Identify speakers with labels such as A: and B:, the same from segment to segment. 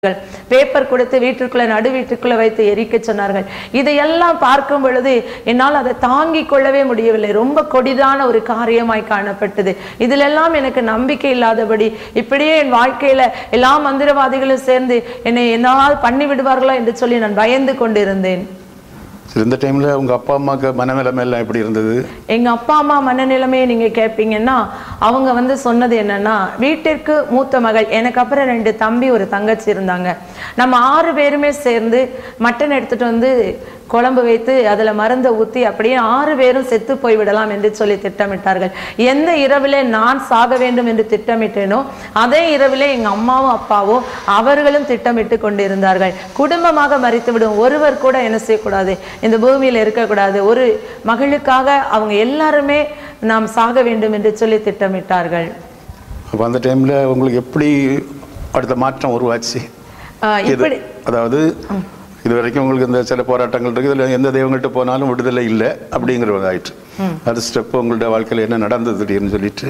A: Paper கொடுத்து வீட்டிற்குள்ள நடு வீட்டுக்குள்ள வைத்து எரிக்க சொன்னார்கள். இதையெல்லாம் பார்க்கும் பொழுது என்னால் அதை தாங்கிக் கொள்ளவே முடியவில்லை. ரொம்ப கொடிதான ஒரு காரியமாய் காணப்பட்டது. இதிலெல்லாம் எனக்கு நம்பிக்கை இல்லாதபடி இப்படியே என் வாழ்க்கையில எல்லா மந்திரவாதிகளும் சேர்ந்து என்னை என்னால் பண்ணி விடுவார்களோ என்று சொல்லி நான் பயந்து கொண்டிருந்தேன்.
B: இந்த டைம்ல உங்க அப்பா அம்மாக்கு மனநிலைமை எல்லாம் எப்படி இருந்தது? எங்க
A: அப்பா அம்மா மனநிலைமையை நீங்க கேட்பீங்கன்னா, அவங்க சொன்னது என்னன்னா, வீட்டிற்கு மூத்த மகள், எனக்கு அப்புறம் 2 தம்பி ஒரு தங்கச்சி இருந்தாங்க. நம்ம 6 பேருமே சேர்ந்து மட்டன் எடுத்துட்டு வந்து குழம்பு வைத்து அதுல மருந்தை ஊத்தி அப்படியே 6 பேரும் செத்து போய்விடலாம் என்று சொல்லி திட்டமிட்டார்கள். எந்த இரவிலே நான் சாக வேண்டும் என்று திட்டமிட்டேனோ அதே இரவிலே எங்க அம்மாவும் அப்பாவும் அவர்களும் திட்டமிட்டு கொண்டிருந்தார்கள். குடும்பமாக மரித்து விடும், ஒருவர் கூட என்ன செய்யக்கூடாது, இந்த பூமியில இருக்கக்கூடாது, ஒரு மகளுக்காக அவங்க எல்லாருமே நாம் சாக வேண்டும் என்று சொல்லி திட்டமிட்டார்கள்.
B: அந்த டைம்ல உங்களுக்கு எப்படி அடுத்த மாற்றம் உருவாச்சு? அதாவது இது வரைக்கும் உங்களுக்கு இந்த சில போராட்டங்கள் இருக்கு, இதுல எந்த தெய்வங்கள்ட்ட போனாலும் விடுதலை இல்லை அப்படிங்கிறது ஆயிடுச்சு. அடுத்த ஸ்டெப் உங்களுடைய வாழ்க்கையில என்ன நடந்தது திடீர்னு சொல்லிட்டு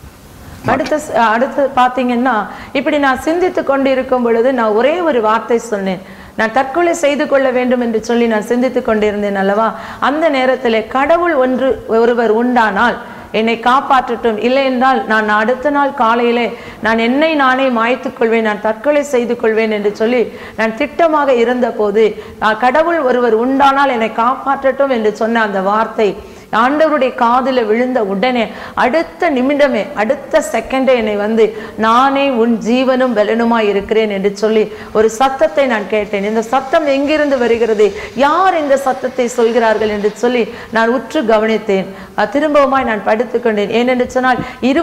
A: அடுத்து பாத்தீங்கன்னா, இப்படி நான் சிந்தித்து கொண்டு இருக்கும் பொழுது நான் ஒரே ஒரு வார்த்தை சொன்னேன். நான் தற்கொலை செய்து கொள்ள வேண்டும் என்று சொல்லி நான் சிந்தித்து கொண்டிருந்தேன் அல்லவா. அந்த நேரத்தில் கடவுள் ஒருவர் உண்டானால் என்னை காப்பாற்றட்டும், இல்லை என்றால் நான் அடுத்த நாள் காலையிலே நான் என்னை நானே மாய்த்துக் கொள்வேன், நான் தற்கொலை செய்து கொள்வேன் என்று சொல்லி நான் திட்டமாக இருந்த போது, கடவுள் ஒருவர் உண்டானால் என்னை காப்பாற்றட்டும் என்று சொன்ன அந்த வார்த்தை ஆண்டவருடைய காதில விழுந்த உடனே அடுத்த நிமிடமே, அடுத்த செகண்டே என்னை நானே உன் ஜீவனும் பலனுமாய் இருக்கிறேன் என்று சொல்லி ஒரு சத்தத்தை நான் கேட்டேன். இந்த சத்தம் எங்கிருந்து வருகிறது, யார் இந்த சத்தத்தை சொல்கிறார்கள் என்று சொல்லி நான் உற்று கவனித்தேன். திரும்பவுமாய் நான் படுத்துக்கொண்டேன். ஏனென்று சொன்னால்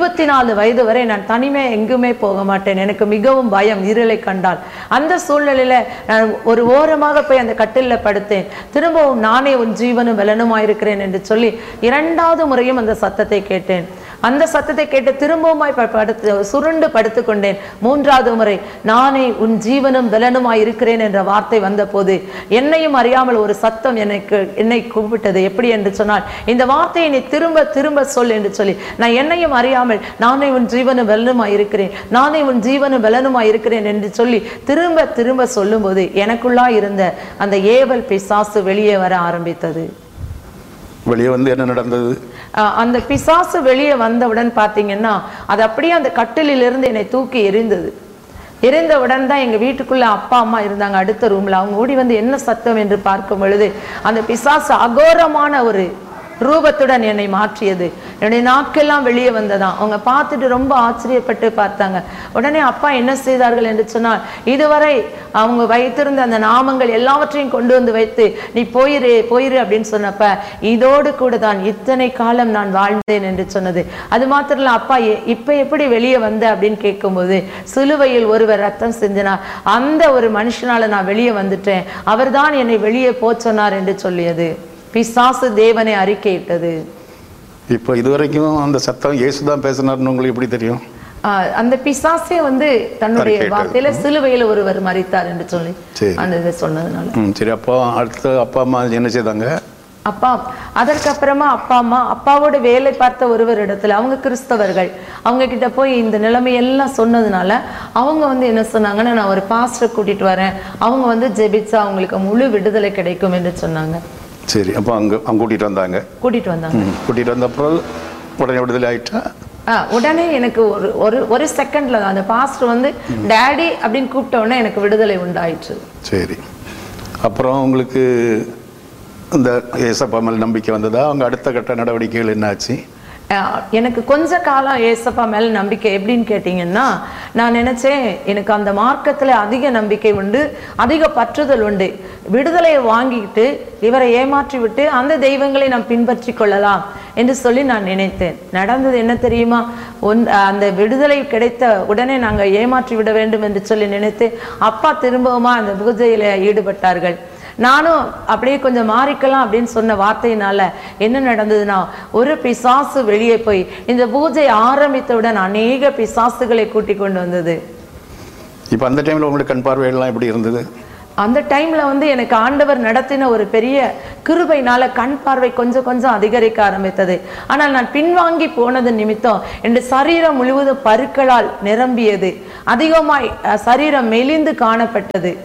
A: 24 வயது வரை நான் தனிமே எங்குமே போக மாட்டேன். எனக்கு மிகவும் பயம் இருளை கண்டால். அந்த சூழ்நிலையில நான் ஒரு ஓரமாக போய் அந்த கட்டில படுத்தேன். திரும்பவும் நானே உன் ஜீவனும் பலனுமாய் இருக்கிறேன் என்று சொல்லி 2வது முறையும் அந்த சத்தத்தை கேட்டேன். அந்த சத்தத்தை கேட்டு திரும்பவுமாய் சுருண்டு படுத்துக்கொண்டேன். 3வது முறை நானே உன் ஜீவனும் பலனுமாய் இருக்கிறேன் என்ற வார்த்தை வந்த போது என்னையும் அறியாமல் ஒரு சத்தம் என்னை கூப்பிட்டது. எப்படி என்று சொன்னால், இந்த வார்த்தையை நீ திரும்ப திரும்ப சொல் என்று சொல்லி நான் என்னையும் அறியாமல் நானே உன் ஜீவனும் பலனுமாய் இருக்கிறேன், நானே உன் ஜீவனும் பலனுமாய் இருக்கிறேன் என்று சொல்லி திரும்ப திரும்ப சொல்லும் போது எனக்குள்ளா இருந்த அந்த ஏவல் பிசாசு வெளியே வர ஆரம்பித்தது.
B: வெளியே என்ன நடந்தது?
A: அந்த பிசாசு வெளியே வந்தவுடன் பாத்தீங்கன்னா, அது அப்படியே அந்த கட்டிலிருந்து என்னை தூக்கி எரிந்தது. எரிந்தவுடன் தான் எங்க வீட்டுக்குள்ள அப்பா அம்மா இருந்தாங்க அடுத்த ரூம்ல. அவங்க ஓடி என்ன சத்தம் என்று பார்க்கும் பொழுது அந்த பிசாசு அகோரமான ஒரு ரூபத்துடன் என்னை மாற்றியது. என்னுடைய நாக்கெல்லாம் வெளியே வந்ததான். அவங்க பார்த்துட்டு ரொம்ப ஆச்சரியப்பட்டு பார்த்தாங்க. உடனே அப்பா என்ன செய்தார்கள் என்று சொன்னால், இதுவரை அவங்க வைத்திருந்த அந்த நாமங்கள் எல்லாவற்றையும் கொண்டு வந்து வைத்து நீ போயிரு போயிரு அப்படின்னு சொன்னப்ப, இதோடு கூட தான் இத்தனை காலம் நான் வாழ்ந்தேன் என்று சொன்னது. அது மாத்திரம் இல்ல, அப்பா இப்ப எப்படி வெளியே வந்த அப்படின்னு கேட்கும்போது, சிலுவையில் ஒருவர் ரத்தம் சிந்தினார், அந்த ஒரு மனுஷனால நான் வெளியே வந்துட்டேன், அவர் தான் என்னை வெளியே போச்சொன்னார் என்று சொல்லியது. பிசாசு தேவனை அறிக்கையிட்டது.
B: இப்போ இதுவரைக்கும் அந்த சத்தம் இயேசுதான் பேசினார்னு உங்களுக்கு எப்படி தெரியும்?
A: அந்த பிசாசே தன்னுடைய வார்த்தையில சிலுவையில் ஒருவர் மரித்தார் என்று சொல்லி அந்த இதை சொன்னதுனால.
B: சரி, அப்போ அடுத்த அப்பா அம்மா என்ன செய்தாங்க?
A: அதற்கு அப்புறமா அப்பாவோட வேலை பார்த்த ஒருவர் இடத்துல, அவங்க கிறிஸ்தவர்கள், அவங்க கிட்ட போய் இந்த நிலைமையெல்லாம் சொன்னதுனால அவங்க என்ன சொன்னாங்கன்னா, நான் ஒரு பாஸ்டரை கூட்டிட்டு வரேன், அவங்க ஜெபிச்சா அவங்களுக்கு முழு விடுதலை கிடைக்கும் என்று சொன்னாங்க.
B: சரி, அப்போ அங்க கூட்டிட்டு வந்தாங்க. கூட்டிட்டு வந்த அப்புறம் உடனே விடுதலை ஆயிட்டா?
A: உடனே எனக்கு ஒரு செகண்ட்ல தான் அந்த பாஸ்டர் டாடி அப்படின்னு கூப்பிட்ட உடனே எனக்கு விடுதலை உண்டாயிற்று.
B: சரி, அப்புறம் உங்களுக்கு இந்த ஏசப்பா மேல் நம்பிக்கை வந்ததா? அவங்க அடுத்த கட்ட நடவடிக்கைகள் என்னாச்சு?
A: எனக்கு கொஞ்ச காலம் ஏசப்பா மேல நம்பிக்கை எப்படின்னு கேட்டீங்கன்னா, நான் நினைச்சேன் எனக்கு அந்த மார்க்கத்துல அதிக நம்பிக்கை உண்டு, அதிக பற்றுதல் உண்டு, விடுதலையை வாங்கிட்டு இவரை ஏமாற்றி விட்டு அந்த தெய்வங்களை நாம் பின்பற்றி கொள்ளலாம் என்று சொல்லி நான் நினைத்தேன். நடந்தது என்ன தெரியுமா? அந்த விடுதலை கிடைத்த உடனே நாங்கள் ஏமாற்றி விட வேண்டும் என்று சொல்லி நினைத்து அப்பா திரும்பவுமா அந்த பூஜையில ஈடுபட்டார்கள். நானும் அப்படியே கொஞ்சம் மாறிக்கலாம் அப்படின்னு சொன்ன வார்த்தையினால என்ன நடந்ததுன்னா, ஒரு பிசாசு வெளியே போய் இந்த பூஜை ஆரம்பித்தவுடன் அநேக பிசாசுகளை கூட்டி கொண்டு வந்தது.
B: இப்ப அந்த டைம்ல உங்களுக்கு கண் பார்வையெல்லாம் எப்படி இருந்தது?
A: அந்த டைம்ல எனக்கு ஆண்டவர் நடத்தின ஒரு பெரிய கிருபையினால கண் பார்வை கொஞ்சம் கொஞ்சம் அதிகரிக்க ஆரம்பித்தது. ஆனால் நான் பின்வாங்கி போனது நிமித்தம் என் சரீரம் முழுவதும் பருக்களால் நிரம்பியது. அதிகமாய் சரீரம் மெலிந்து காணப்பட்டது.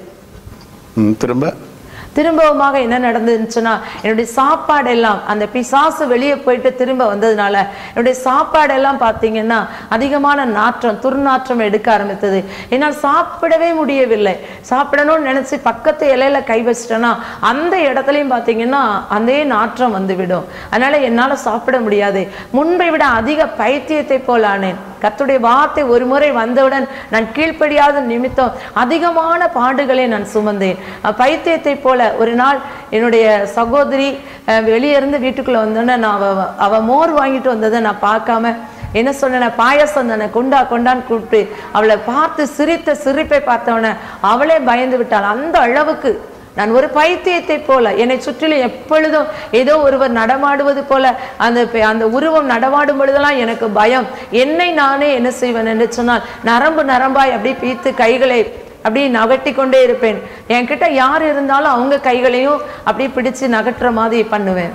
A: திரும்பவுமாக என்ன நடந்துச்சுன்னா, என்னுடைய சாப்பாடு எல்லாம் அந்த பிசாசு வெளியே போயிட்டு திரும்ப வந்ததுனால என்னுடைய சாப்பாடு எல்லாம் பார்த்தீங்கன்னா அதிகமான நாற்றம், துர்நாற்றம் எடுக்க ஆரம்பித்தது. என்னால் சாப்பிடவே முடியவில்லை. சாப்பிடணும்னு நினைச்சு பக்கத்து இலையில கை வச்சிட்டேன்னா அந்த இடத்துலையும் பார்த்தீங்கன்னா அதே நாற்றம் வந்துவிடும். அதனால என்னால் சாப்பிட முடியாது. முன்பை விட அதிக பைத்தியத்தை போல் ஆனேன். கர்த்தருடைய வார்த்தை ஒரு முறை வந்தவுடன் நான் கீழ்ப்படியாத நிமித்தம் அதிகமான பாடுகளை நான் சுமந்தேன். பைத்தியத்தை போல ஒரு நாள் என்னுடைய சகோதரி வெளியே இருந்து வீட்டுக்குள்ள வந்தோன்னே நான் அவ மோர் வாங்கிட்டு வந்ததை நான் பார்க்காம என்ன சொன்ன, பாயசம் தானே கொண்டா கொண்டான்னு கூப்பிட்டு அவளை பார்த்து சிரித்த சிரிப்பை பார்த்தவன அவளே பயந்து விட்டாள். அந்த அளவுக்கு நான் ஒரு பைத்தியத்தை போல என்னை சுற்றிலும் எப்பொழுதும் ஏதோ ஒருவர் நடமாடுவது போல அந்த உருவம் நடமாடும் பொழுதெல்லாம் எனக்கு பயம். என்னை நானே என்ன செய்வேன் என்று சொன்னால் நரம்பு நரம்பாய் அப்படி பீத்து கைகளை அப்படி நகட்டி கொண்டே இருப்பேன். என்கிட்ட யார் இருந்தாலும் அவங்க கைகளையும் அப்படி பிடிச்சு நகட்டுற மாதிரி பண்ணுவேன்.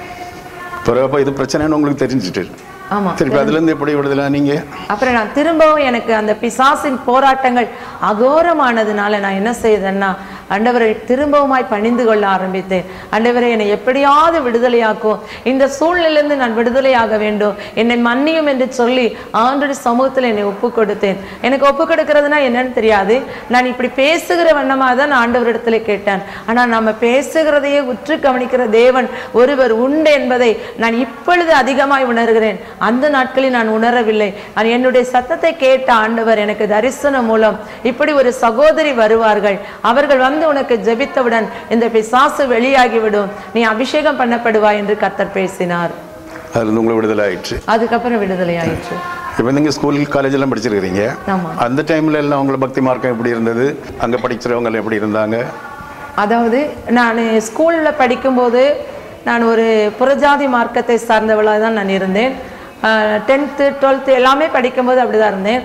B: இது பிரச்சனைன்னு உங்களுக்கு தெரிஞ்சுட்டு
A: ஆமா,
B: அதுல இருந்து எப்படி விடுதலை நீங்க?
A: அப்புறம் நான் திரும்பவும் எனக்கு அந்த பிசாசின் போராட்டங்கள் அகோரமானதுனால நான் என்ன செய்தேன்னா, ஆண்டவரை திரும்பவுமாய் பணிந்து கொள்ள ஆரம்பித்தேன். ஆண்டவரை என்னை எப்படியாவது விடுதலையாக்கும், இந்த சூழ்நிலையிலிருந்து நான் விடுதலையாக வேண்டும், என்னை மன்னியும் என்று சொல்லி ஆண்டவருடைய சமூகத்தில் என்னை ஒப்பு கொடுத்தேன். எனக்கு ஒப்பு கொடுக்கறதுனா என்னன்னு தெரியாது. நான் இப்படி பேசுகிற வண்ணமாக தான் நான் ஆண்டவரிடத்துல கேட்டேன். ஆனால் நம்ம பேசுகிறதையே உற்று கவனிக்கிற தேவன் ஒருவர் உண்டு என்பதை நான் இப்பொழுது அதிகமாய் உணர்கிறேன். அந்த நாட்களில் நான் உணரவில்லை. என்னுடைய சத்தத்தை கேட்ட ஆண்டவர் எனக்கு தரிசனம் மூலம் இப்படி ஒரு சகோதரி வருவார்கள், அவர்கள் வந்து உனக்கு ஜெபித்தவுடன் இந்த பிசாசு வெளியாகிவிடும், நீ அபிஷேகம் பண்ணப்படுவாய் என்று கர்த்தர் பேசினார்.
B: அதுல உங்களுக்கு விடுதலை ஆயிடுச்சு.
A: அதுக்கப்புறம் விடுதலை ஆயிடுச்சு.
B: இப்போ நீங்கள் ஸ்கூல் காலேஜ் எல்லாம் படிச்சிருக்கிறீங்க. அந்த டைம்ல எல்லாம் உங்களுக்கு பக்தி மார்க்கம் எப்படி இருந்தது? அங்கே படிக்கிறவங்க எப்படி இருந்தாங்க?
A: அதாவது நான் ஸ்கூல்ல படிக்கும்போது நான் ஒரு புறஜாதி மார்க்கத்தை சார்ந்தவளாக தான் நான் இருந்தேன். 10th 12th எல்லாமே படிக்கும்போது அப்படிதான் இருந்தேன்.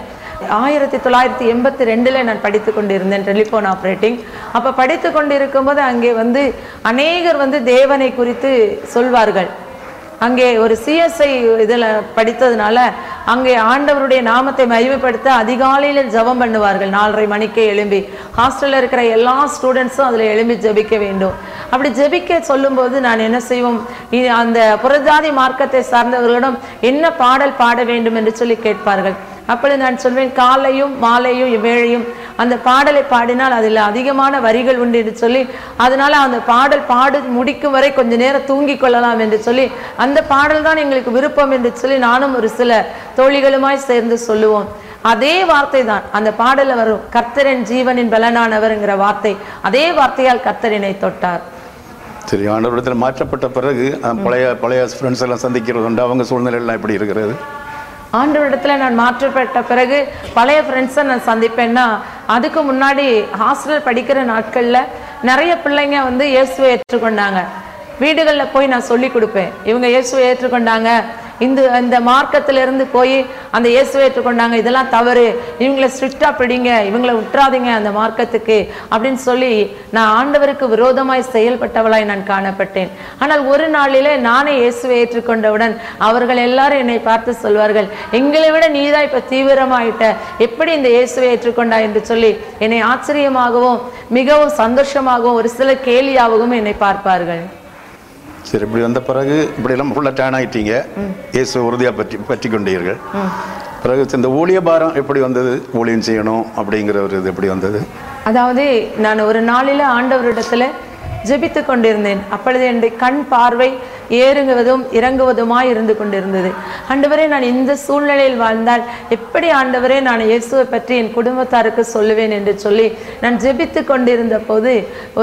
A: 1982 நான் படித்து கொண்டிருந்தேன் டெலிஃபோன் ஆப்ரேட்டிங். அப்போ படித்து கொண்டு இருக்கும்போது அங்கே வந்து அநேகர் வந்து தேவனை குறித்து சொல்வார்கள். அங்கே ஒரு சிஎஸ்ஐ இதில் படித்ததுனால அங்கே ஆண்டவருடைய நாமத்தை மகிமைப்படுத்த அதிகாலையில் ஜெபம் பண்ணுவார்கள். 4:30 மணிக்கே எழும்பி ஹாஸ்டலில் இருக்கிற எல்லா ஸ்டூடெண்ட்ஸும் அதில் எழும்பி ஜெபிக்க வேண்டும். அப்படி ஜெபிக்க சொல்லும்போது நான் என்ன செய்வோம், அந்த புறஜாதி மார்க்கத்தை சார்ந்தவர்களிடம் என்ன பாடல் பாட வேண்டும் என்று சொல்லி கேட்பார்கள். அப்படி நான் சொல்வேன், காலையும் மாலையும் வேளையும் அந்த பாடலை பாடினால் அதில் அதிகமான வரிகள் உண்டு என்று சொல்லி, அதனால அந்த பாடல் பாடி முடிக்கும் வரை கொஞ்ச நேரம் தூங்கி கொள்ளலாம் என்று சொல்லி அந்த பாடல் தான் எங்களுக்கு விருப்பம் என்று சொல்லி நானும் ஒரு சில தோழிகளுமாய் சேர்ந்து சொல்லுவோம். அதே வார்த்தை தான் அந்த பாடல வரும், கர்த்தரின் ஜீவனின் பலனானவர்ங்கிற வார்த்தை. அதே வார்த்தையால் கர்த்தரினை தொட்டார்.
B: சரி, ஆண்டவரிடத்தில் மாற்றப்பட்ட பிறகு பழைய ஃப்ரெண்ட்ஸ் எல்லாம் சந்திக்கிறது உண்டு. அவங்க சூழ்நிலை எல்லாம் எப்படி இருக்கிறது?
A: ஆண்டவரிடத்துல நான் மாற்றப்பட்ட பிறகு பழைய ஃப்ரெண்ட்ஸை நான் சந்திப்பேன்னா, அதுக்கு முன்னாடி ஹாஸ்டல் படிக்கிற நாட்களில் நிறைய பிள்ளைங்க வந்து இயேசுவை ஏற்றுக்கொண்டாங்க. வீடுகளில் போய் நான் சொல்லி கொடுப்பேன், இவங்க இயேசுவை ஏற்றுக்கொண்டாங்க, இந்த மார்க்கத்திலிருந்து போய் அந்த இயேசுவை ஏற்றுக்கொண்டாங்க, இதெல்லாம் தவறு, இவங்களை ஸ்ட்ரிக்டாக பிடிங்க, இவங்களை விட்டுறாதீங்க அந்த மார்க்கத்துக்கு அப்படின்னு சொல்லி நான் ஆண்டவருக்கு விரோதமாய் செயல்பட்டவளாய் நான் காணப்பட்டேன். ஆனால் ஒரு நாளிலே நானே இயேசுவை ஏற்றுக்கொண்டவுடன் அவர்கள் எல்லாரும் என்னை பார்த்து சொல்வார்கள், எங்களை விட நீதான் இப்போ தீவிரமாயிட்ட, எப்படி இந்த இயேசுவை ஏற்றுக்கொண்டா என்று சொல்லி என்னை ஆச்சரியமாகவும் மிகவும் சந்தோஷமாகவும் ஒரு சில கேலியாகவும் என்னை பார்ப்பார்கள்.
B: சரி, இப்படி வந்த பிறகு இப்படி எல்லாம் ஃபுல்லாக டேன் ஆகிட்டீங்க, இயேசு உறுதியாக பற்றி கொண்டீர்கள். பிறகு இந்த ஊழிய பாரம் எப்படி வந்தது? ஊழியம் செய்யணும் அப்படிங்கிற ஒரு இது எப்படி வந்தது?
A: அதாவது நான் ஒரு நாளில் ஆண்டவரிடத்துல ஜெபித்து கொண்டிருந்தேன். அப்பொழுது என்னுடைய கண் பார்வை ஏறுவதும் இறங்குவதுமாய் இருந்து கொண்டிருந்தது. ஆண்டவரே, நான் இந்த சூழ்நிலையில் வாழ்ந்தால் எப்படி ஆண்டவரே நான் இயேசுவை பற்றி என் குடும்பத்தாருக்கு சொல்லுவேன் என்று சொல்லி நான் ஜெபித்து கொண்டிருந்த போது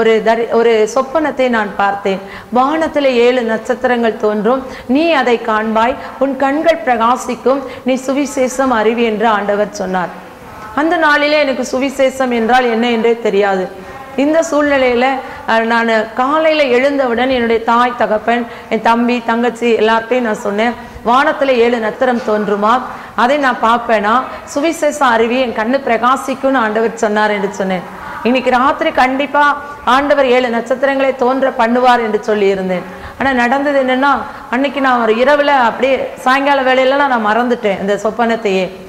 A: ஒரு சொப்பனத்தை நான் பார்த்தேன். வானத்தில் 7 நட்சத்திரங்கள் தோன்றும், நீ அதை காண்பாய், உன் கண்கள் பிரகாசிக்கும், நீ சுவிசேஷம் அறிவி என்று ஆண்டவர் சொன்னார். அந்த நாளிலே எனக்கு சுவிசேஷம் என்றால் என்ன என்றே தெரியாது. இந்த சூழ்நிலையில் நான் காலையில் எழுந்தவுடன் என்னுடைய தாய் தகப்பன், என் தம்பி தங்கச்சி எல்லார்ட்டையும் நான் சொன்னேன், வானத்தில் 7 நட்சத்திரம் தோன்றுமா, அதை நான் பார்ப்பேனா, சுவிசேஷம் அறிவி, என் கண்ணு பிரகாசிக்கும்னு ஆண்டவர் சொன்னார் என்று சொன்னேன். இன்னைக்கு ராத்திரி கண்டிப்பாக ஆண்டவர் 7 நட்சத்திரங்களை தோன்ற பண்ணுவார் என்று சொல்லி இருந்தேன். ஆனால் நடந்தது என்னென்னா, அன்னைக்கு நான் ஒரு இரவில் அப்படியே சாயங்கால வேலையில நான் மறந்துட்டேன் இந்த சொப்பனத்தையே.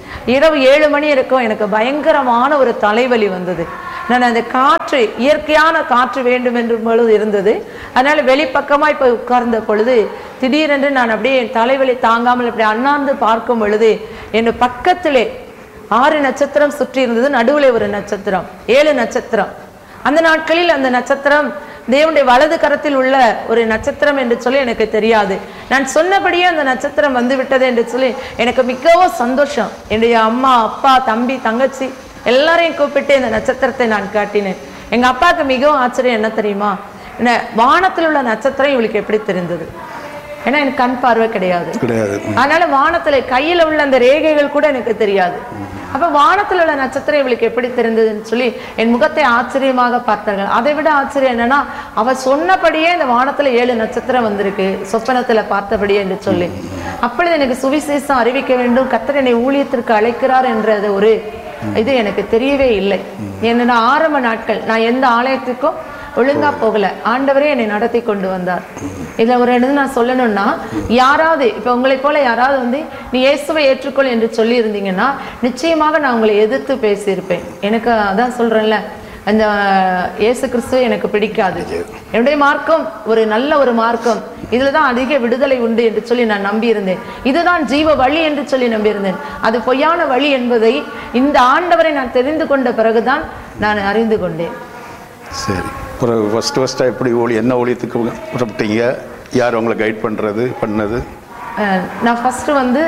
A: இரவு 7 மணி இருக்கும். எனக்கு பயங்கரமான ஒரு தலைவலி வந்தது. நான் அந்த காற்று, இயற்கையான காற்று வேண்டும் என்று பொழுது இருந்தது. அதனால வெளிப்பக்கமாய் போய் உட்கார்ந்த பொழுது திடீரென்று நான் அப்படியே தலைவலி தாங்காமல் இப்படி அண்ணாந்து பார்க்கும் பொழுது என் பக்கத்திலே 6 நட்சத்திரம் சுற்றி இருந்தது. நடுவில் ஒரு நட்சத்திரம், 7 நட்சத்திரம். அந்த நாட்களில் அந்த நட்சத்திரம் தேவனுடைய வலது கரத்தில் உள்ள ஒரு நட்சத்திரம் என்று சொல்லி எனக்கு தெரியாது. நான் சொன்னபடியே அந்த நட்சத்திரம் வந்து விட்டது என்று சொல்லி எனக்கு மிகவும் சந்தோஷம். என்னுடைய அம்மா, அப்பா, தம்பி, தங்கச்சி எல்லாரையும் கூப்பிட்டு இந்த நட்சத்திரத்தை நான் காட்டினேன். எங்க அப்பாவுக்கு மிகவும் ஆச்சரியம். என்ன தெரியுமா, வானத்தில் உள்ள நட்சத்திரம் இவளுக்கு எப்படி தெரிந்தது? ஏன்னா எனக்கு கண் பார்வை கிடையாது. அதனால வானத்துல கையில உள்ள அந்த ரேகைகள் கூட எனக்கு தெரியாது. அப்ப வானத்துல உள்ள நட்சத்திரம் இவளுக்கு எப்படி தெரிந்ததுன்னு சொல்லி என் முகத்தை ஆச்சரியமாக பார்த்தார்கள். அதை விட ஆச்சரியம் என்னன்னா, அவ சொன்னபடியே இந்த வானத்துல 7 நட்சத்திரம் வந்திருக்கு, சொப்பனத்துல பார்த்தபடியே என்று சொல்லி. அப்பொழுது எனக்கு சுவிசேஷம் அறிவிக்க வேண்டும், கர்த்தர் என்னை ஊழியத்திற்கு அழைக்கிறார் என்ற ஒரு இது எனக்கு தெரியவே இல்லை. என்னன்னா ஆரம்ப நாட்கள் நான் எந்த ஆலயத்துக்கும் ஒழுங்கா போகல. ஆண்டவரே என்னை நடத்தி கொண்டு வந்தார். இதுல ஒரு இடத்துல நான் சொல்லணும்னா, யாராவது இப்ப உங்களை போல யாராவது வந்து நீ இயேசுவை ஏற்றுக்கொள் என்று சொல்லி இருந்தீங்கன்னா நிச்சயமாக நான் உங்களை எதிர்த்து பேசியிருப்பேன். எனக்கு அதான் சொல்றேன்ல, அந்த இயேசு கிறிஸ்துவை எனக்கு பிடிக்காது. என்னுடைய மார்க்கம் ஒரு நல்ல ஒரு மார்க்கம், இதுலதான் அதிக விடுதலை உண்டு என்று சொல்லி நான் நம்பியிருந்தேன். இதுதான் ஜீவ வழி என்று சொல்லி நம்பியிருந்தேன். அது பொய்யான வழி என்பதை இந்த ஆண்டவரை நான் தெரிந்து கொண்ட பிறகுதான் நான் அறிந்து கொண்டேன்.
B: சரி, ஒரு ஃபஸ்ட்டாக எப்படி என்ன ஊழியத்துக்கு புறப்பட்டீங்க? யார் உங்களை கைட் பண்ணது?
A: நான் ஃபஸ்ட்டு வந்து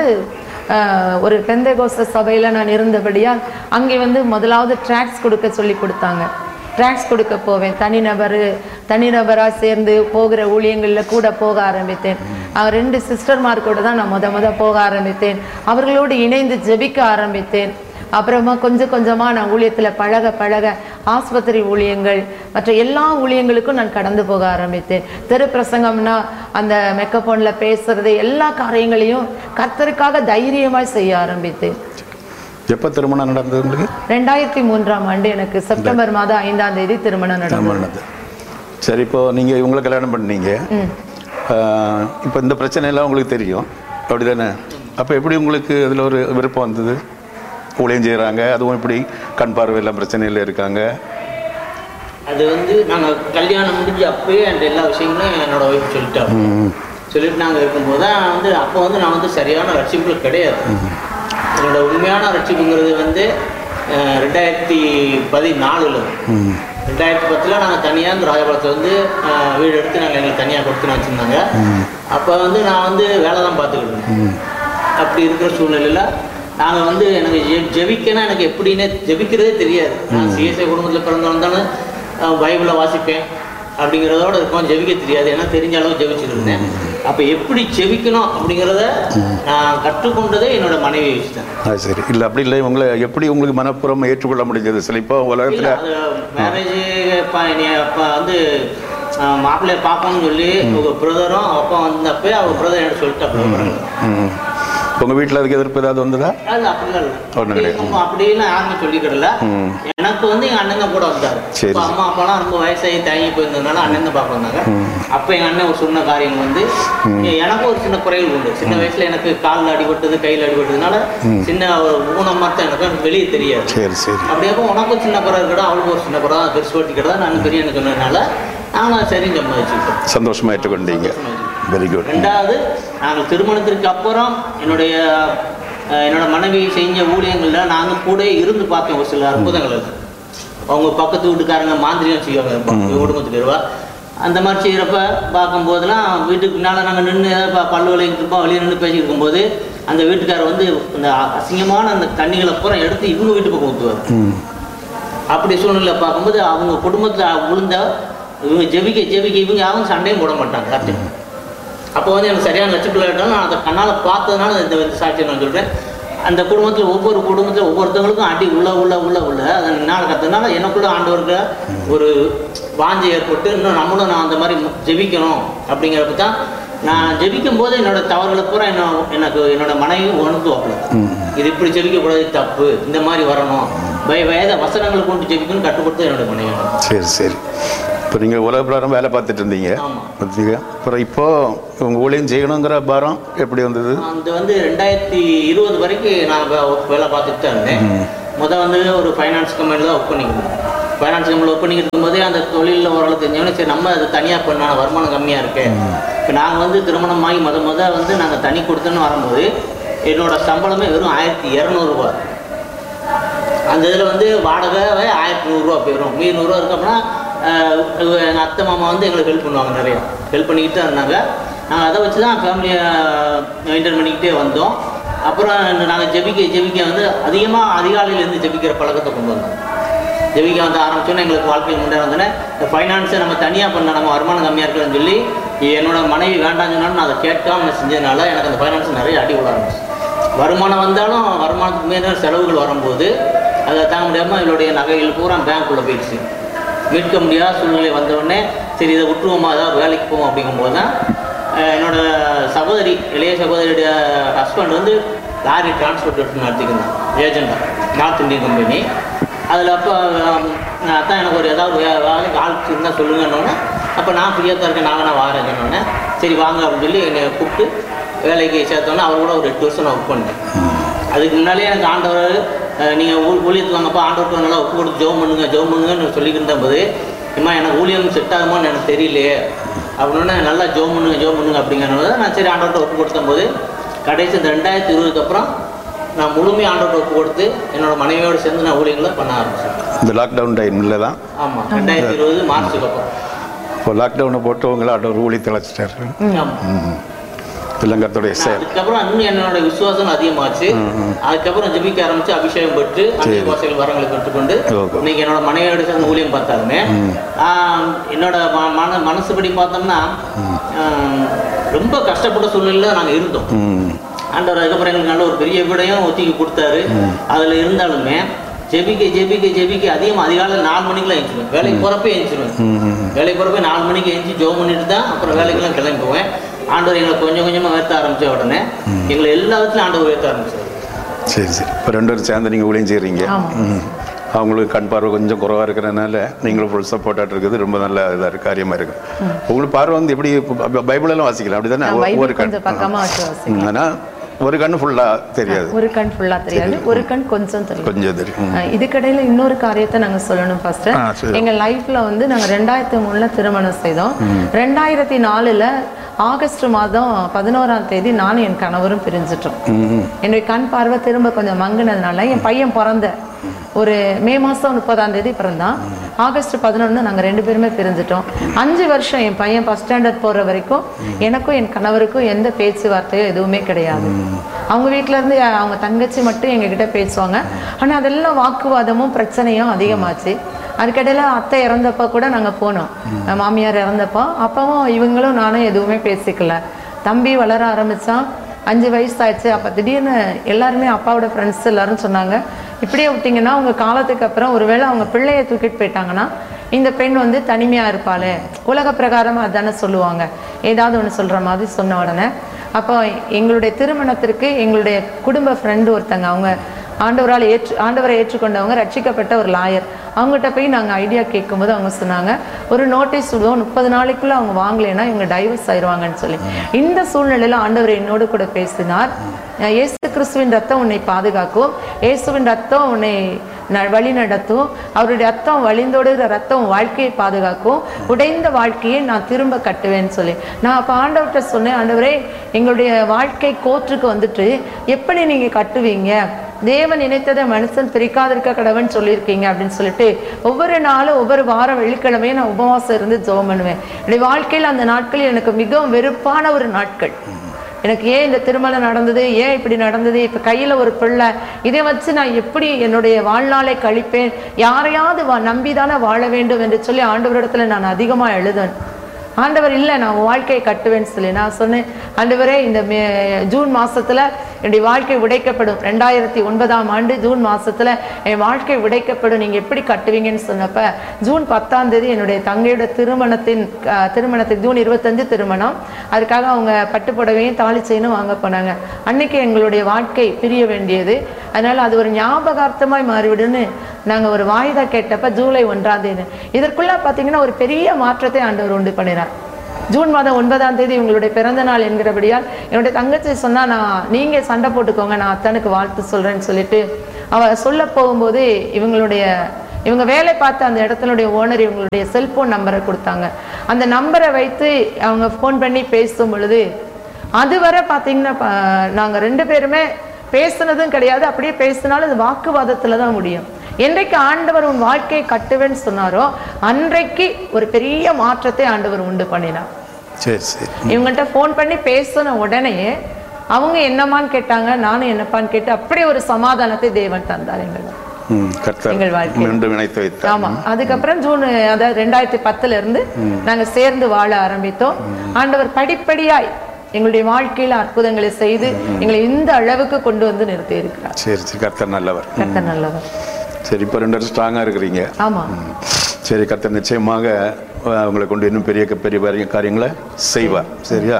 A: ஒரு பெந்தேகோஸ்த சபையில் நான் இருந்தபடியால் அங்கே வந்து முதலாவது ட்ராக்ஸ் கொடுக்க சொல்லி கொடுத்தாங்க. ட்ராக்ஸ் கொடுக்க போவேன். தனிநபராக சேர்ந்து போகிற ஊழியங்களில் கூட போக ஆரம்பித்தேன். 2 சிஸ்டர்மார் கூட தான் நான் முத போக ஆரம்பித்தேன். அவர்களோடு இணைந்து ஜெபிக்க ஆரம்பித்தேன். அப்புறமா கொஞ்சம் கொஞ்சமாக நான் ஊழியத்தில் பழக ஆஸ்பத்திரி ஊழியங்கள் மற்ற எல்லா ஊழியங்களுக்கும் நான் கடந்து போக ஆரம்பித்தேன். தெரு பிரசங்கம்னா அந்த மெக்கபோனில் பேசுறது எல்லா காரியங்களையும் கர்த்தருக்காக தைரியமாய் செய்ய ஆரம்பித்தேன்.
B: எப்போ திருமணம் நடந்தது உங்களுக்கு?
A: 2003ஆம் ஆண்டு எனக்கு செப்டம்பர் மாதம் 5ஆம் தேதி திருமணம் நடந்தது.
B: சரி, இப்போ நீங்கள் இவங்களை கல்யாணம் பண்ணீங்க. இப்போ இந்த பிரச்சனையெல்லாம் உங்களுக்கு தெரியும், அப்படி தானே? அப்போ எப்படி உங்களுக்கு அதில் ஒரு விருப்பம் வந்தது? ஊழியம் செய்கிறாங்க, அதுவும் இப்படி கண் பார்வையெல்லாம் பிரச்சனையில் இருக்காங்க.
C: அது வந்து நாங்கள் கல்யாணம் முடிஞ்சு அப்போயே அந்த எல்லா விஷயங்களும் என்னோட ஒய்ஃப் சொல்லிட்டு நாங்கள் இருக்கும்போது தான் வந்து அப்போ வந்து நான் வந்து சரியான ரட்சிப்பு கிடையாது. என்னோட உண்மையான ரட்சிப்புங்கிறது வந்து 2014 2010 நாங்கள் தனியாக இந்த ராஜபாளத்தில் வந்து வீடு எடுத்து நாங்கள் எங்களுக்கு தனியாக கொடுத்துன்னு வச்சுருந்தாங்க. அப்போ வந்து நான் வந்து வேலை தான் பார்த்துக்கிட்டேன். அப்படி இருக்கிற சூழ்நிலையில் நாங்கள் வந்து எனக்கு ஜெபிக்கனா எனக்கு எப்படின்னே ஜெபிக்கிறதே தெரியாது. நான் சிஎஸ்ஐ குடும்பத்தில் பிறந்து வந்தாலும் பைபிளை வாசிப்பேன் அப்படிங்கிறதோட இருக்கும், ஜெபிக்க தெரியாது. ஏன்னா தெரிஞ்ச அளவு ஜெபிச்சுட்டு இருந்தேன். அப்போ எப்படி ஜெபிக்கணும் அப்படிங்கிறத நான் கற்றுக்கொண்டதே என்னோட மனைவி வச்சுட்டேன்.
B: சரி, இல்லை அப்படி இல்லை, உங்களை எப்படி உங்களுக்கு மனப்புறம் ஏற்றுக்கொள்ள முடிஞ்சது? சில இப்போ உலகத்தில்
C: மேரேஜ் அப்போ வந்து மாப்பிள்ளைய பார்க்கணும்னு சொல்லி உங்கள் பிரதரும் அப்பா வந்தப்போ அவர் பிரதர் என்ன சொல்லிட்டு
B: உங்க வீட்டில் அதுக்கு எதிர்ப்பு ஏதாவது வந்ததா?
C: அப்படிலாம் யாருமே சொல்லிக்கிடல. எனக்கு வந்து எங்க அண்ணன் கூட வந்தாரு. அம்மா அப்பாலாம் ரொம்ப வயசாகி தயங்கி போயிருந்ததுனால அண்ணன் தான் பார்க்க வந்தாங்க. அப்ப எங்க அண்ணன் ஒரு சொன்ன காரியம் வந்து எனக்கு ஒரு சின்ன குறைகள் உண்டு. சின்ன வயசுல எனக்கு காலில் அடிபட்டது, கையில் அடிபட்டதுனால சின்ன ஒரு ஊனம் மாதிரி எனக்கு வெளியே தெரியாது. அப்படியே உனக்கும் சின்ன குறை இருக்கடா, அவளுக்கு ஒரு சின்ன குறை தான், பெருசு ஓட்டிக்கிட்டா நான் பெரிய என்ன சொன்னதுனால நானும் சரின்னு சம்பாதிச்சுக்கிட்டோம்.
B: சந்தோஷமா ஏற்றுக்கொண்டீங்க. Very good.
C: ரெண்டாவது, நாங்கள் திருமணத்திற்கு அப்புறம் என்னோட மனைவி செஞ்ச ஊழியங்கள்ல நாங்கள் கூட இருந்து பார்த்தோம். ஒரு சில அற்புதங்கள் இருக்கு. அவங்க பக்கத்து வீட்டுக்காரங்க மாந்திரியம் செய்வாங்க, குடும்பத்துக்கு இருவா அந்த மாதிரி செய்கிறப்ப பார்க்கும்போதெல்லாம் வீட்டுக்கு பின்னால் நாங்கள் நின்று பல்லு விளையிட்டு இருப்போம். வெளியே நின்று பேசிட்டு இருக்கும்போது அந்த வீட்டுக்காரர் வந்து அந்த அசிங்கமான அந்த தண்ணிகளை பூரா எடுத்து இவங்க வீட்டு பக்கம் ஊற்றுவார். அப்படி சூழ்நிலை பார்க்கும்போது அவங்க குடும்பத்தில் விழுந்த இவங்க ஜெபிக்க இவங்க யாரும் சண்டையும் போட மாட்டாங்க. கரெக்டு. அப்போ வந்து எனக்கு சரியான லட்சப்பிள்ளை ஆகிட்டாலும் நான் அதை கண்ணால் பார்த்ததுனால இந்த சாட்சியை நான் சொல்கிறேன். அந்த குடும்பத்தில் ஒவ்வொரு குடும்பத்தில் ஒவ்வொருத்தவங்களுக்கும் அடி உள்ள அதை என்னால் கற்றுனால எனக்குள்ள ஆண்டவருக்கு ஒரு வாஞ்சி ஏற்பட்டு இன்னும் நம்மளும் நான் அந்த மாதிரி ஜெபிக்கணும் அப்படிங்கிறப்ப தான் நான் ஜெபிக்கும் போது என்னோட தவறுகளை பூரா எனக்கு என்னோட மனைவி உணர்த்துவாங்க. இது இப்படி ஜெபிக்கக்கூடாது, தப்பு, இந்த மாதிரி வரணும், வயத வசனங்களை கொண்டு ஜெபிக்கணும்னு கட்டுப்படுத்த என்னோட மனைவி.
B: சரி சரி. இப்போ நீங்கள் உலக பிரகாரம் வேலை பார்த்துட்டு இருந்தீங்க, அப்புறம் இப்போ உங்கள் ஊழியம் செய்யணுங்கிற பாரம் எப்படி வந்தது?
C: அது வந்து 2020 வரைக்கும் நான் வேலை பார்த்துட்டு தான் இருந்தேன். வந்து ஒரு ஃபைனான்ஸ் கம்பெனியில் தான் ஒர்க் பண்ணிக்கணும். ஃபைனான்ஸ் கம்பெனியில் ஒர்க் பண்ணிக்கிட்டு இருக்கும்போதே அந்த தொழிலில் ஓரளவு தெரிஞ்சவொடனே சரி நம்ம அது தனியாக பண்ணால் வருமானம் கம்மியாக இருக்கு. இப்போ நாங்கள் வந்து திருமணமாகி வந்து நாங்கள் தனி கொடுத்தோன்னு வரும்போது என்னோட சம்பளமே வெறும் 1200 ரூபா. அந்த இதில் வந்து வாடகை 1100 ரூபா போயிடும். மீதி 100 ரூபா இருக்கோம்னா எங்கள் அத்தை மாமா வந்து எங்களுக்கு ஹெல்ப் பண்ணுவாங்க, நிறையா ஹெல்ப் பண்ணிக்கிட்டு தான் இருந்தாங்க. நாங்கள் அதை வச்சு தான் ஃபேமிலியை மெயின்டைன் பண்ணிக்கிட்டே வந்தோம். அப்புறம் நாங்கள் ஜெபிக்க வந்து அதிகாலையிலேருந்து ஜெபிக்கிற பழக்கத்தை கொண்டு வந்தோம். ஜெபிக்க வந்து ஆரம்பிச்சோன்னா எங்களுக்கு வாழ்க்கையில் முன்னே வந்தோன்னே இந்த ஃபைனான்ஸை நம்ம தனியாக பண்ண நம்ம வருமானம் கம்மியாக இருக்குன்னு சொல்லி என்னோட மனைவி வேண்டாம்னு சொன்னாலும் நான் அதை கேட்காம நான் செஞ்சதுனால எனக்கு அந்த ஃபைனான்ஸ் நிறைய அடி விட ஆரம்பிச்சு. வருமானம் வந்தாலும் வருமானத்துக்கு மேலே செலவுகள் வரும்போது அதை தாங்க முடியாமல் என்னுடைய நகைகள் பூரா பேங்க்குள்ளே போயிடுச்சு. மீட்க முடியாத சூழ்நிலை வந்தவுடனே சரி இதை விட்டுருவோமா, அதாவது வேலைக்கு போவோம் அப்படிங்கும்போது தான் என்னோடய சகோதரி, இளைய சகோதரியுடைய ஹஸ்பண்ட் வந்து lorry transport நடத்திக்கிருந்தேன் ஏஜெண்டாக, north Indian company. அதில் அப்போ அதான் எனக்கு ஒரு ஏதாவது வேலைக்கு ஆள் இருந்தால் சொல்லுங்கன்னொன்னே, அப்போ நான் ஃப்ரீயாக தான் இருக்கேன், நான் வாரேன் சொன்னோன்னே சரி வாங்க அப்படின்னு சொல்லி என்னை கூப்பிட்டு வேலைக்கு சேர்த்தோன்னே அவர் கூட ஒரு 8 வருஷம் நான் ஒர்க் பண்ணேன். அதுக்கு முன்னாலே எனக்கு ஆண்டவர் நீங்கள் ஊழியத்துக்கு வாங்கப்போ ஆண்டவருக்கு நல்லா ஒப்பு கொடுத்து ஜெபம் பண்ணுங்கன்னு சொல்லிக்கிட்டு போது இம்மா எனக்கு ஊழியம் செட் ஆகுமான்னு எனக்கு தெரியலையே அப்படின்னு நல்லா ஜெபம் பண்ணுங்க அப்படிங்கிறத நான் சரி ஆண்டவர்கிட்ட ஒப்பு கொடுத்த போது கடைசி இந்த 2020 அப்புறம் நான் முழுமையாக ஆண்டவர்கிட்ட ஒப்பு கொடுத்து என்னோட மனைவியோடு சேர்ந்து நான் ஊழியங்களை பண்ண ஆரம்பிச்சேன்.
B: இந்த லாக்டவுன் டைமில் தான்.
C: ஆமாம், 2020 மார்ச்சுக்கு அப்புறம்.
B: இப்போ லாக்டவுனை போட்டு உங்களை ஆண்டவர் ஊழியத்தை அழைச்சிட்டாரு.
C: அதுக்கப்புறம் இன்னும் என்னோட விசுவாசம் அதிகமாச்சு. அதுக்கப்புறம் ஜெபிக்க ஆரம்பிச்சு அபிஷேகம் பெற்று அந்நிய பாஷைகள் வரங்களை பெற்றுக்கொண்டு இன்னைக்கு என்னோட மனைவியோட சேர்ந்து ஊழியம் பார்த்தாலுமே என்னோட மனசுபடி பார்த்தோம்னா ரொம்ப கஷ்டப்பட்ட சூழ்நிலையில நாங்கள் இருந்தோம். ஆண்டவர் அதுக்கப்புறம் எங்களுக்கு நல்ல ஒரு பெரிய வீடையும் ஒத்திக்கி கொடுத்தாரு. அதில் இருந்தாலுமே ஜெபிக்க அதிகாலை 4 மணிக்கெல்லாம் எழுந்துருவேன். வேலைக்கு போகிறப்ப எழுந்துருவேன். வேலைக்கு போகிறப்ப 4 மணிக்கு எழுந்து ஜெபம் பண்ணிட்டு தான் அப்புறம் வேலைக்கெல்லாம் கிளம்பி போவேன். ஆண்டவர் எங்களை கொஞ்சம் கொஞ்சமாக உயர்த்த ஆரம்பித்த உடனே எங்களை எல்லா விதத்துலையும் ஆண்டவர் உயர்த்த ஆரம்பிச்சார்.
B: சரி இப்போ 2 பேரும் சேர்ந்து நீங்கள் ஊழியம் செய்கிறீங்க. அவங்களுக்கு கண் பார்வை கொஞ்சம் குறைவாக இருக்கிறதுனால நீங்களும் ஃபுல் சப்போர்ட்டாக இருக்குது. ரொம்ப நல்ல இதாக இருக்குது, காரியமாக இருக்குது. உங்களுக்கு பார்வை வந்து எப்படி பைபிளெல்லாம் வாசிக்கலாம் அப்படி தானே? ஒரு கண் ஆனால் ஒரு கண் ஃபுல்லாக தெரியாது,
A: ஒரு கண் கொஞ்சம் தெரியும். இதுக்கடையில் இன்னொரு காரியத்தை நாங்கள் சொல்லணும். ஃபர்ஸ்ட் எங்கள் லைஃப்பில் வந்து நாங்கள் 2003 திருமணம் செய்தோம். 2004 ஆகஸ்ட் மாதம் 11ஆம் தேதி நானும் என் கணவரும் பிரிஞ்சிட்டோம். என்னுடைய கண் பார்வை திரும்ப கொஞ்சம் மங்கினதுனால என் பையன் பிறந்த ஒரு மே மாதம் 30ஆம் தேதி பிறந்தான். ஆகஸ்ட் 11 நாங்கள் 2 பேருமே பிரிஞ்சிட்டோம். 5 வருஷம் என் பையன் ஃபர்ஸ்ட் ஸ்டாண்டர்ட் போகிற வரைக்கும் எனக்கும் என் கணவருக்கும் எந்த பேச்சுவார்த்தையோ எதுவுமே கிடையாது. அவங்க வீட்டிலேருந்து அவங்க தங்கச்சி மட்டும் எங்ககிட்ட பேசுவாங்க. ஆனால் அதெல்லாம் வாக்குவாதமும் பிரச்சனையும் அதிகமாச்சு. அதுக்கடையில் அத்தை இறந்தப்போ கூட நாங்கள் போனோம், மாமியார் இறந்தப்போ. அப்பவும் இவங்களும் நானும் எதுவுமே பேசிக்கல. தம்பி வளர ஆரம்பித்தான், 5 வயசு ஆயிடுச்சு. அப்போ திடீர்னு எல்லாருமே அப்பாவோட ஃப்ரெண்ட்ஸ் எல்லாரும் சொன்னாங்க, இப்படியே விட்டிங்கன்னா அவங்க காலத்துக்கு அப்புறம் ஒருவேளை அவங்க பிள்ளையை தூக்கிட்டு போயிட்டாங்கன்னா இந்த பெண் வந்து தனிமையாக இருப்பாளே, உலக பிரகாரமாக அதுதானே சொல்லுவாங்க, ஏதாவது ஒன்று சொல்கிற மாதிரி சொன்ன உடனே அப்போ எங்களுடைய திருமணத்திற்கு எங்களுடைய குடும்ப ஃப்ரெண்டு ஒருத்தங்க, அவங்க ஆண்டவரை ஏற்றுக்கொண்டவங்க, ரட்சிக்கப்பட்ட ஒரு லாயர், அவங்ககிட்ட போய் நாங்கள் ஐடியா கேட்கும்போது அவங்க சொன்னாங்க, ஒரு நோட்டீஸ் விடுவோம், 30 நாளைக்குள்ளே அவங்க வாங்கலைன்னா இவங்க டைவர்ஸ் ஆயிடுவாங்கன்னு சொல்லி. இந்த சூழ்நிலையில் ஆண்டவர் என்னோடு கூட பேசினார். இயேசு கிறிஸ்துவின் ரத்தம் உன்னை பாதுகாக்கும், இயேசுவின் ரத்தம் உன்னை வழி நடத்தும், அவருடைய ரத்தம் வழிந்தோடுகிற ரத்தம் வாழ்க்கையை பாதுகாக்கும், உடைந்த வாழ்க்கையை நான் திரும்ப கட்டுவேன்னு சொல்லி. நான் அப்போ ஆண்டவர்கிட்ட சொன்னேன், ஆண்டவரே எங்களுடைய வாழ்க்கை கோர்ட்டுக்கு வந்துட்டு எப்படி நீங்கள் கட்டுவீங்க, தேவன் நினைத்ததை மனுஷன் பிரிக்காதிருக்க கடவுன்னு சொல்லியிருக்கீங்க அப்படின்னு சொல்லிட்டு ஒவ்வொரு நாளும் ஒவ்வொரு வாரம் வெள்ளிக்கிழமையும் நான் உபவாசம் இருந்து ஜெபம் பண்ணுவேன். என்னுடைய வாழ்க்கையில் அந்த நாட்களில் எனக்கு மிகவும் வெறுப்பான ஒரு நாட்கள். எனக்கு ஏன் இந்த திருமணம் நடந்தது, ஏன் இப்படி நடந்தது, இப்போ கையில் ஒரு பிள்ளை, இதை வச்சு நான் எப்படி என்னுடைய வாழ்நாளை கழிப்பேன், யாரையாவது நம்பிதானே வாழ வேண்டும் என்று சொல்லி ஆண்டவரிடத்துல நான் அதிகமாக எழுதேன். ஆண்டவர் இல்லை நான் வாழ்க்கையை கட்டுவேன்னு சொல்லி நான் சொன்னேன், ஆண்டவரே இந்த ஜூன் மாதத்தில் என்னுடைய வாழ்க்கை உடைக்கப்படும், 2009ஆம் ஆண்டு ஜூன் மாதத்தில் என் வாழ்க்கை உடைக்கப்படும், நீங்கள் எப்படி கட்டுவீங்கன்னு சொன்னப்போ ஜூன் 10ஆம் தேதி என்னுடைய தங்கையோட திருமணத்துக்கு ஜூன் 25 திருமணம், அதுக்காக அவங்க பட்டு புடவையும் தாலி செயினும் வாங்க போனாங்க. அன்னைக்கு எங்களுடைய வாழ்க்கை பிரிய வேண்டியது, அதனால் அது ஒரு ஞாபகார்த்தமாய் மாறிவிடுன்னு நாங்கள் ஒரு வாய்தா கேட்டப்ப ஜூலை 1ஆம் தேதி. இதற்குள்ள பார்த்தீங்கன்னா ஒரு பெரிய மாற்றத்தை ஆண்டவர் உண்டு பண்ணினார். ஜூன் மாதம் 9ஆம் தேதி இவங்களுடைய பிறந்த நாள் என்கிறபடியால் என்னுடைய தங்கச்சி சொன்னா, நீங்கள் சண்டை போட்டுக்கோங்க, நான் அத்தனுக்கு வாழ்த்து சொல்கிறேன்னு சொல்லிட்டு அவள் சொல்ல போகும்போது இவங்க வேலை பார்த்த அந்த இடத்தினுடைய ஓனர் இவங்களுடைய செல்போன் நம்பரை கொடுத்தாங்க. அந்த நம்பரை வைத்து அவங்க ஃபோன் பண்ணி பேசும் பொழுது அதுவரை பார்த்தீங்கன்னா நாங்கள் 2 பேருமே பேசுனதும் கிடையாது. அப்படியே பேசினாலும் அது வாக்குவாதத்தில் தான் முடியும். என்றைக்கு ஆண்டவர் உன் வாழ்க்கையை கட்டுவேன்னு சொன்னாரோ அன்றைக்கு ஒரு பெரிய மாற்றத்தை ஆண்டவர் உண்டு பண்ணினார்.
B: சரி சரி.
A: இவங்கள்ட்ட ஃபோன் பண்ணி பேசின உடனே அவங்க என்னமான்னு கேட்டாங்க, நானும் என்னப்பான்னு கேட்டு அப்படி ஒரு சமாதானத்தை தேவன் தந்தார் எங்கள் வாழ்க்கை. ஆமா, அதுக்கப்புறம் ஜூன் அதாவது 2010 இருந்து நாங்க சேர்ந்து வாழ ஆரம்பித்தோம். ஆண்டவர் படிப்படியாய் எங்களுடைய வாழ்க்கையில அற்புதங்களை செய்து எங்களை இந்த அளவுக்கு கொண்டு வந்து நிறுத்தி இருக்கிறார்.
B: சரி சரி. கர்த்தர் நல்லவர்.
A: கர்த்தர் நல்லவர்.
B: சரி, இப்போ 2 வருஷம் ஸ்ட்ராங்கா இருக்கிறீங்க.
A: ஆமா.
B: சரி, கர்த்தர் நிச்சயமாக உங்களை கொண்டு இன்னும் பெரிய பெரிய காரியங்களை செய்வார். சரியா?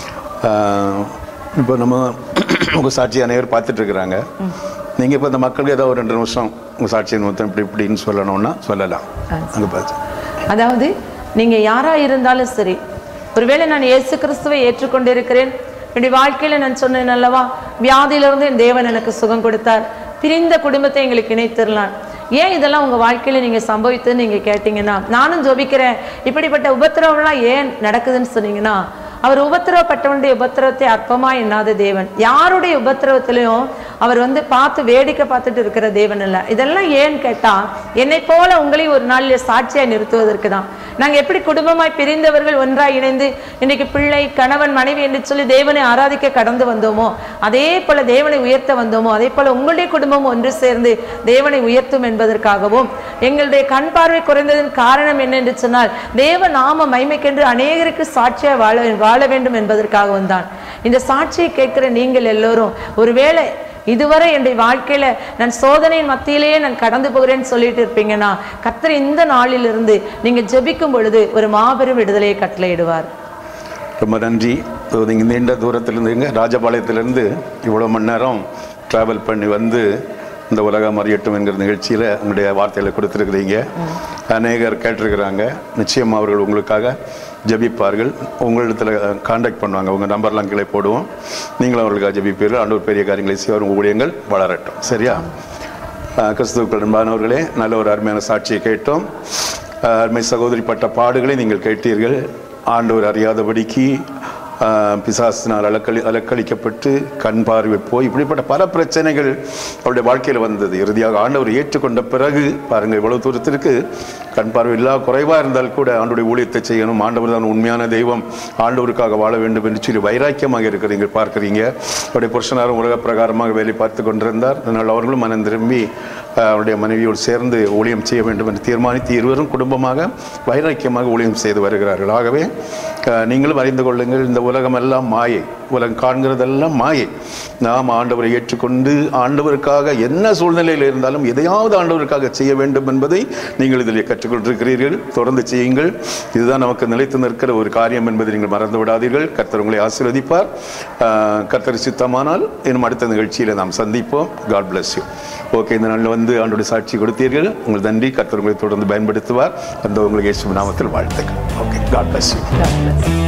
B: இப்போ நம்ம உங்கள் சாட்சி அனைவரும் பார்த்துட்டு இருக்கிறாங்க. நீங்கள் இப்போ இந்த மக்களுக்கு ஏதாவது ஒரு 2 நிமிஷம் உங்கள் சாட்சியை மொத்தம் இப்படின்னு சொல்லணும்னா சொல்லலாம். அங்கே பார்த்து,
A: அதாவது நீங்கள் யாராக இருந்தாலும் சரி, ஒருவேளை நான் இயேசு கிறிஸ்துவை ஏற்றுக்கொண்டிருக்கிறேன், என்னுடைய வாழ்க்கையில் நான் சொன்னேன் அல்லவா, வியாதியிலிருந்து என் தேவன் எனக்கு சுகம் கொடுத்தார், பிரிந்த குடும்பத்தை எங்களுக்கு இணைத்திரலாம். ஏன் இதெல்லாம் உங்கள் வாழ்க்கையில் நீங்கள் சம்பவித்துன்னு நீங்கள் கேட்டிங்கன்னா, நானும் ஜெபிக்கிறேன், இப்படிப்பட்ட உபத்திரவம்லாம் ஏன் நடக்குதுன்னு சொன்னீங்கன்னா, அவர் உபத்திரவப்பட்டவனுடைய உபத்திரவத்தை அற்பமாக எண்ணாத தேவன். யாருடைய உபத்திரவத்திலையும் அவர் பார்த்து வேடிக்கை பார்த்துட்டு இருக்கிற தேவன் இல்லை. இதெல்லாம் ஏன்னு கேட்டால், என்னை போல உங்களையும் ஒரு நாளில் சாட்சியாக நிறுத்துவதற்கு தான். நாங்கள் எப்படி குடும்பமாய் பிரிந்தவர்கள் ஒன்றாய் இணைந்து இன்றைக்கு பிள்ளை கணவன் மனைவி என்று சொல்லி தேவனை ஆராதிக்க கடந்து வந்தோமோ, அதே போல தேவனை உயர்த்த வந்தோமோ, அதே போல உங்களுடைய குடும்பம் ஒன்று சேர்ந்து தேவனை உயர்த்தும் என்பதற்காகவும், எங்களுடைய கண் பார்வை குறைந்ததன் காரணம் என்ன என்று சொன்னால், தேவ நாம மகிமைக்கென்று அநேகருக்கு சாட்சியாக வாழ வேண்டும் என்பதற்காகவும் தான். இந்த சாட்சியை கேட்கிற நீங்கள் எல்லோரும் ஒருவேளை இதுவரை என்னுடைய வாழ்க்கையில நான் சோதனையின் மத்தியிலேயே நான் கடந்து போகிறேன்னு சொல்லிட்டு இருப்பீங்கன்னா, கர்த்தர் இந்த நாளிலிருந்து நீங்க ஜெபிக்கும் பொழுது ஒரு மாபெரும் விடுதலையை கட்டளையிடுவார்.
B: ரொம்ப நன்றி. நீங்க நீண்ட தூரத்திலிருந்து ராஜபாளையத்திலிருந்து இவ்வளவு மணி நேரம் டிராவல் பண்ணி வந்து இந்த உலகம் அறியட்டும் என்கிற நிகழ்ச்சியில் உங்களுடைய வார்த்தைகளை கொடுத்துருக்கிறீங்க. அநேகர் கேட்டிருக்கிறாங்க. நிச்சயம் அவர்கள் உங்களுக்காக ஜெபிப்பார்கள். உங்களிடத்தில் கான்டாக்ட் பண்ணுவாங்க. உங்கள் நம்பர்லாம் கீழே போடுவோம். நீங்களும் அவர்களுக்காக ஜெபிப்பீர்கள். ஆண்டவர் பெரிய காரியங்களை செய்வார். உங்கள் ஊழியங்கள் வளரட்டும். சரியா? கிறிஸ்துவுக்குள் அன்பானவர்களே, நல்ல ஒரு அருமையான சாட்சியை கேட்டோம். அருமை சகோதரி பட்ட பாடுகளை நீங்கள் கேட்டீர்கள். ஆண்டவர் அறியாதபடிக்கு பிசாசினால் அலக்களிக்கப்பட்டு கண் பார்வை போய் இப்படிப்பட்ட பல பிரச்சனைகள் அவருடைய வாழ்க்கையில் வந்தது. இறுதியாக ஆண்டவர் ஏற்றுக்கொண்ட பிறகு பாருங்கள், இவ்வளவு தூரத்திற்கு கண் பார்வை இல்லா குறைவாக இருந்தால் கூட ஆண்டவருடைய ஊழியத்தை செய்யணும், ஆண்டவர் தான் உண்மையான தெய்வம், ஆண்டவருக்காக வாழ வேண்டும் என்று சொல்லி வைராக்கியமாக இருக்கிறீங்க பார்க்குறீங்க. அவருடைய புருஷனாரும் உலக பிரகாரமாக வேலை பார்த்து கொண்டிருந்தார். அதனால் அவர்களும் மனம் திரும்பி அவருடைய மனைவியோடு சேர்ந்து ஊழியம் செய்ய வேண்டும் என்று தீர்மானித்து இருவரும் குடும்பமாக வைராக்கியமாக ஊழியம் செய்து வருகிறார்கள். ஆகவே நீங்களும் அறிந்து கொள்ளுங்கள், இந்த உலகம் எல்லாம் மாயை, உலகம் காண்கிறதெல்லாம் மாயை. நாம் ஆண்டவரை ஏற்றுக்கொண்டு ஆண்டவருக்காக என்ன சூழ்நிலையில் இருந்தாலும் எதையாவது ஆண்டவருக்காக செய்ய வேண்டும் என்பதை நீங்கள் இதில் கற்றுக்கொண்டிருக்கிறீர்கள். தொடர்ந்து செய்யுங்கள். இதுதான் நமக்கு நிலைத்து நிற்கிற ஒரு காரியம் என்பதை நீங்கள் மறந்து விடாதீர்கள். கர்த்தர் உங்களை ஆசீர்வதிப்பார். கர்த்தர் சித்தமானால் இன்னும் அடுத்த நிகழ்ச்சியில் நாம் சந்திப்போம். God bless you. ஓகே, இந்த நாளில் ஆண்டோட சாட்சி கொடுத்தீர்கள். உங்களுக்கு நன்றி. கர்த்தர் உங்களை தொடர்ந்து பயன்படுத்துவார். அந்த உங்களுக்கு இயேசு நாமத்தில் வாழ்த்துக்கள். Okay, God bless you.